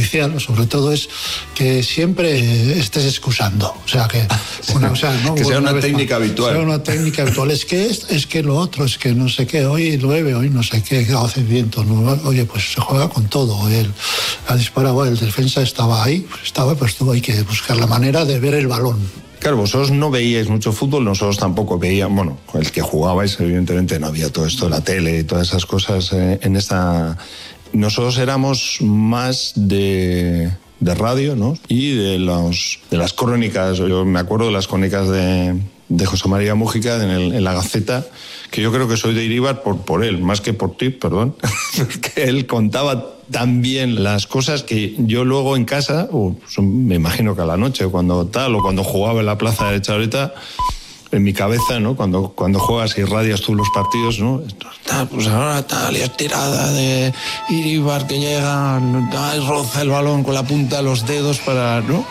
especial, sobre todo, es que siempre estés excusando. O sea, que, ¿no? Que sea una técnica habitual. Sea una técnica habitual. Es que lo otro, es que no sé qué, hoy llueve, hoy no sé qué, hace viento. ¿No? Oye, pues se juega con todo. Él ha disparado, el defensa estaba ahí, pues tuvo que buscar la manera de ver el balón. Claro, vosotros no veíais mucho fútbol, nosotros tampoco veíamos, bueno, el que jugabais, evidentemente no había todo esto de la tele y todas esas cosas en esta... Nosotros éramos más de radio, ¿no? Y de las crónicas. Yo me acuerdo de las crónicas de José María Mújica en la Gaceta, que yo creo que soy de Iríbar por él, más que por ti, perdón, porque él contaba tan bien las cosas que yo luego en casa, me imagino que a la noche, cuando jugaba en la plaza de Chabreta, en mi cabeza, ¿no? Cuando juegas y radias tú los partidos, ¿no? Pues ahora tal y estirada de Iríbar que llega, roza el balón con la punta de los dedos para, ¿no?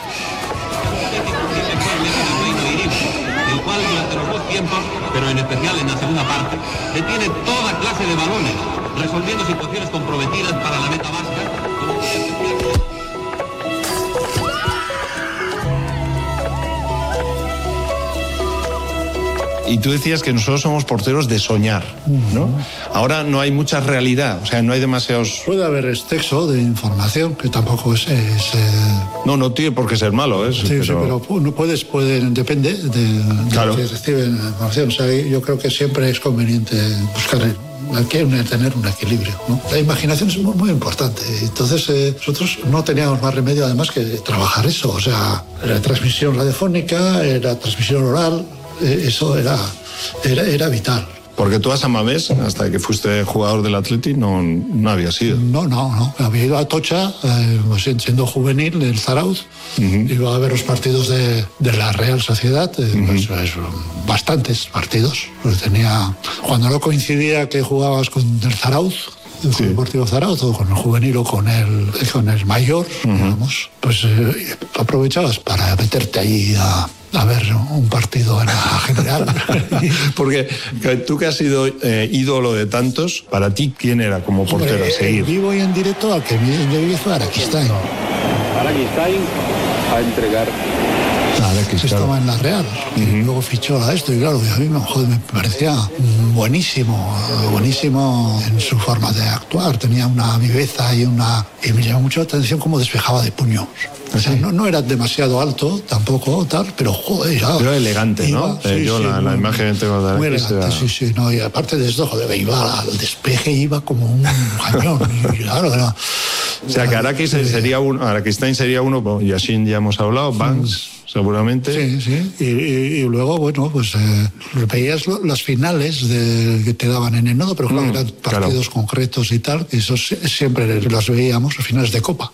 El cual durante los dos tiempos, pero en especial en la segunda parte, detiene toda clase de balones, resolviendo situaciones comprometidas para la meta vasca. Y tú decías que nosotros somos porteros de soñar, ¿no? Ahora no hay mucha realidad, o sea, no hay demasiados... Puede haber exceso de información, que tampoco es No tiene por qué ser malo, ¿eh? Sí, pero no depende de claro. que reciben información. O sea, yo creo que siempre es conveniente buscar tener un equilibrio, ¿no? La imaginación es muy, muy importante. Entonces, nosotros no teníamos más remedio, además, que trabajar eso. O sea, la transmisión radiofónica, la transmisión oral... Eso era vital. Porque tú a San Mamés, hasta que fuiste jugador del Atleti, no habías ido. No. Había ido a Atocha, siendo juvenil, del Zarauz. Iba a ver los partidos de la Real Sociedad, bastantes partidos. Cuando no coincidía que jugabas con el Zarauz, el Club Deportivo Zarauz, o con el juvenil o con el mayor, digamos, pues aprovechabas para meterte ahí a ver un partido en la general. Porque tú que has sido ídolo de tantos, para ti, ¿quién era como portero a seguir? Vivo y en directo al que me fue Araquistain. Araquistain a entregar. Estaba en la Real, y luego fichó a esto, y claro, a mí me parecía buenísimo en su forma de actuar. Tenía una viveza y me llamó mucho la atención cómo despejaba de puños. O sea, no era demasiado alto, tampoco tal, pero joder, era elegante, ¿no? La imagen que tengo de muy elegante, sí, no, y aparte de esto, joder, iba al despeje, iba como un cañón, y claro, era... O sea, que Araquistain sería uno, y así ya hemos hablado, Banks, seguramente. Sí. Y luego, bueno, pues veías las finales que te daban en el nodo, pero claro, eran partidos concretos y tal, y eso siempre los veíamos, los finales de Copa.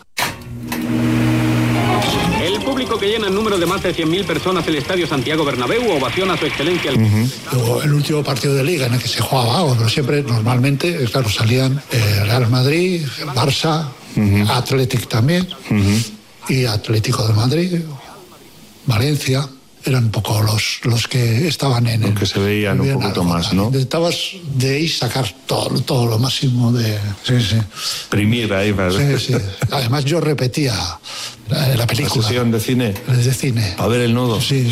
El público que llena el número de más de 100.000 personas el Estadio Santiago Bernabéu ovaciona a su excelencia. Luego, el último partido de Liga en el que se jugaba algo, pero siempre, normalmente, claro, salían Real Madrid, Barça, Athletic también, y Atlético de Madrid, Valencia. Eran un poco los que estaban en los que se veían un poquito más, ¿no? Intentabas de ahí sacar todo lo máximo de... Sí. Primir ahí, ¿verdad? Sí. Además, yo repetía la película. ¿La sesión de cine? De cine. A ver el nodo. Sí.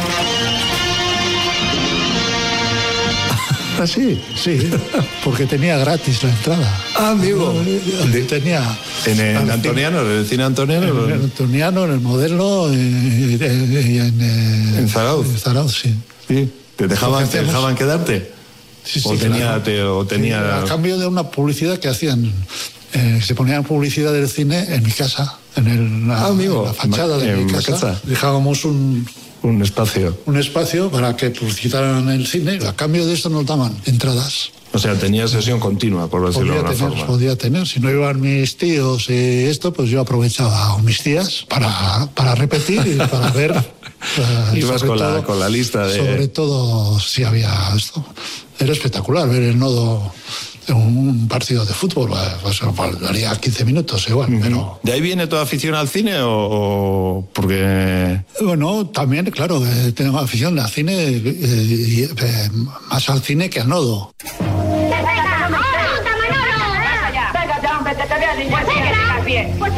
¿Ah, sí? Sí, porque tenía gratis la entrada. Ah, amigo. Tenía... ¿En el Antoniano, en el cine Antoniano? En el Antoniano, en el Modelo, y en Zarauz. En Zarauz, sí. ¿Te dejaban quedarte? Sí, claro. A cambio de una publicidad que hacían, se ponían publicidad del cine en mi casa, en la fachada de mi casa. Dejábamos un espacio para que publicitaran el cine. A cambio de esto nos daban entradas. O sea, tenía sesión continua, por decirlo de alguna forma. Podía tener. Si no iban mis tíos y esto, pues yo aprovechaba, o mis tías, para repetir y para ver. Ibas con la lista de... Sobre todo si había esto. Era espectacular ver el nodo en un partido de fútbol. Pues daría 15 minutos igual, pero... ¿De ahí viene toda afición al cine o porque...? Bueno, también, claro, tengo afición al cine, más al cine que al nodo. ¡Venga ya, hombre, que te vea el